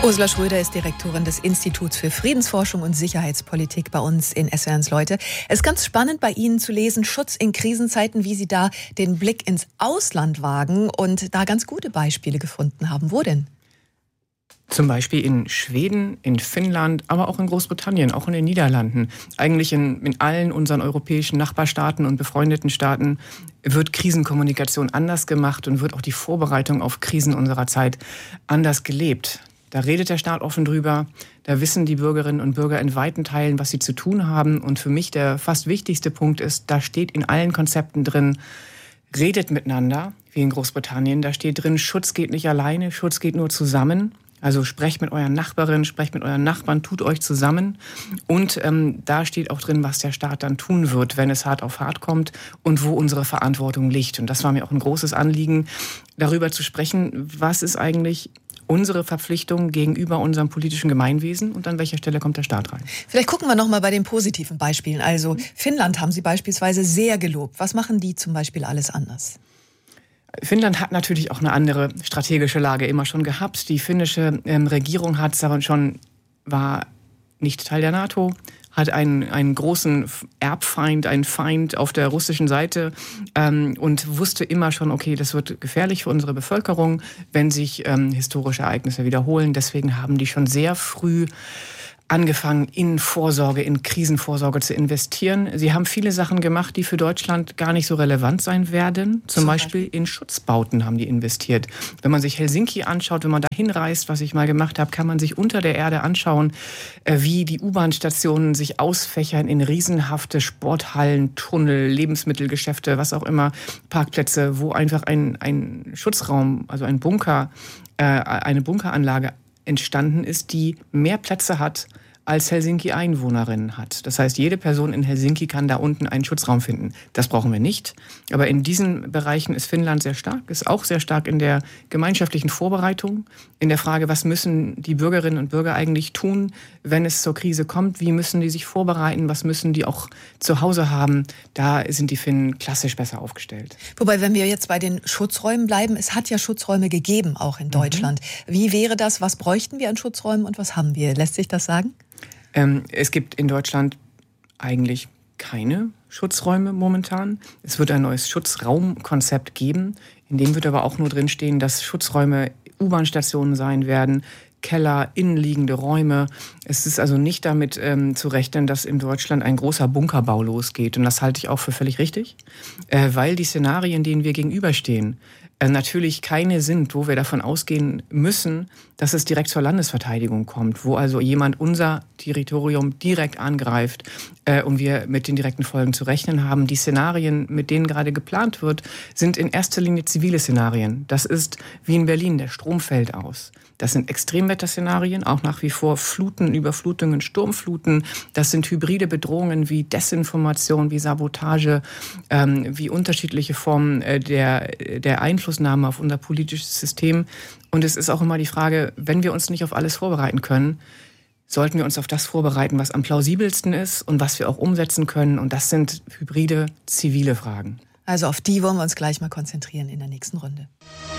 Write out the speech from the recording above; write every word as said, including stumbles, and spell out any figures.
Ursula Schröder ist Direktorin des Instituts für Friedensforschung und Sicherheitspolitik bei uns in S W R eins Leute. Es ist ganz spannend bei Ihnen zu lesen, Schutz in Krisenzeiten, wie Sie da den Blick ins Ausland wagen und da ganz gute Beispiele gefunden haben. Wo denn? Zum Beispiel in Schweden, in Finnland, aber auch in Großbritannien, auch in den Niederlanden. Eigentlich in, in allen unseren europäischen Nachbarstaaten und befreundeten Staaten wird Krisenkommunikation anders gemacht und wird auch die Vorbereitung auf Krisen unserer Zeit anders gelebt. Da redet der Staat offen drüber, da wissen die Bürgerinnen und Bürger in weiten Teilen, was sie zu tun haben. Und für mich der fast wichtigste Punkt ist, da steht in allen Konzepten drin, redet miteinander, wie in Großbritannien. Da steht drin, Schutz geht nicht alleine, Schutz geht nur zusammen. Also sprecht mit euren Nachbarinnen, sprecht mit euren Nachbarn, tut euch zusammen. Und ähm, da steht auch drin, was der Staat dann tun wird, wenn es hart auf hart kommt und wo unsere Verantwortung liegt. Und das war mir auch ein großes Anliegen, darüber zu sprechen, was ist eigentlich unsere Verpflichtung gegenüber unserem politischen Gemeinwesen und an welcher Stelle kommt der Staat rein. Vielleicht gucken wir noch mal bei den positiven Beispielen. Also Finnland haben Sie beispielsweise sehr gelobt. Was machen die zum Beispiel alles anders? Finnland hat natürlich auch eine andere strategische Lage immer schon gehabt. Die finnische ähm, Regierung hat aber schon, war nicht Teil der NATO, hat einen, einen großen Erbfeind, einen Feind auf der russischen Seite ähm, und wusste immer schon, okay, das wird gefährlich für unsere Bevölkerung, wenn sich ähm, historische Ereignisse wiederholen. Deswegen haben die schon sehr früh angefangen, in Vorsorge, in Krisenvorsorge zu investieren. Sie haben viele Sachen gemacht, die für Deutschland gar nicht so relevant sein werden. Zum, Zum Beispiel, Beispiel in Schutzbauten haben die investiert. Wenn man sich Helsinki anschaut, wenn man da hinreist, was ich mal gemacht habe, kann man sich unter der Erde anschauen, wie die U-Bahn-Stationen sich ausfächern in riesenhafte Sporthallen, Tunnel, Lebensmittelgeschäfte, was auch immer, Parkplätze, wo einfach ein, ein Schutzraum, also ein Bunker, äh, eine Bunkeranlage entstanden ist, die mehr Plätze hat, als Helsinki Einwohnerinnen hat. Das heißt, jede Person in Helsinki kann da unten einen Schutzraum finden. Das brauchen wir nicht. Aber in diesen Bereichen ist Finnland sehr stark, ist auch sehr stark in der gemeinschaftlichen Vorbereitung, in der Frage, was müssen die Bürgerinnen und Bürger eigentlich tun, wenn es zur Krise kommt, wie müssen die sich vorbereiten, was müssen die auch zu Hause haben. Da sind die Finnen klassisch besser aufgestellt. Wobei, wenn wir jetzt bei den Schutzräumen bleiben, es hat ja Schutzräume gegeben, auch in Deutschland. Mhm. Wie wäre das, was bräuchten wir an Schutzräumen und was haben wir? Lässt sich das sagen? Ähm, es gibt in Deutschland eigentlich keine Schutzräume momentan. Es wird ein neues Schutzraumkonzept geben, in dem wird aber auch nur drinstehen, dass Schutzräume U-Bahn-Stationen sein werden, Keller, innenliegende Räume. Es ist also nicht damit ähm, zu rechnen, dass in Deutschland ein großer Bunkerbau losgeht. Und das halte ich auch für völlig richtig, äh, weil die Szenarien, denen wir gegenüberstehen, äh, natürlich keine sind, wo wir davon ausgehen müssen, dass es direkt zur Landesverteidigung kommt, wo also jemand unser Territorium direkt angreift äh, und wir mit den direkten Folgen zu rechnen haben. Die Szenarien, mit denen gerade geplant wird, sind in erster Linie zivile Szenarien. Das ist wie in Berlin, der Strom fällt aus. Das sind Extremwetterszenarien, auch nach wie vor Fluten, Überflutungen, Sturmfluten. Das sind hybride Bedrohungen wie Desinformation, wie Sabotage, ähm, wie unterschiedliche Formen äh, der, der Einflussnahme auf unser politisches System. Und es ist auch immer die Frage, wenn wir uns nicht auf alles vorbereiten können, sollten wir uns auf das vorbereiten, was am plausibelsten ist und was wir auch umsetzen können. Und das sind hybride, zivile Fragen. Also auf die wollen wir uns gleich mal konzentrieren in der nächsten Runde.